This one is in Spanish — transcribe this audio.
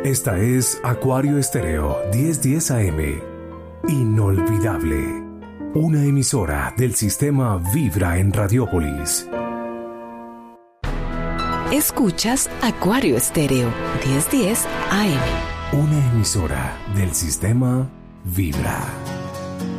Esta es Acuario Estéreo 1010 AM. Inolvidable. Una emisora del sistema Vibra en Radiópolis. Escuchas Acuario Estéreo 1010 AM. Una emisora del sistema Vibra.